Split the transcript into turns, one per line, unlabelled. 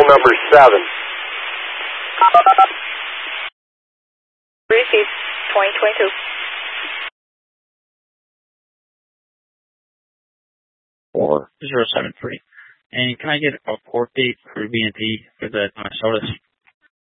number 7.
Received 2022.
4073. And can I get a port date for BNP for the Minnesota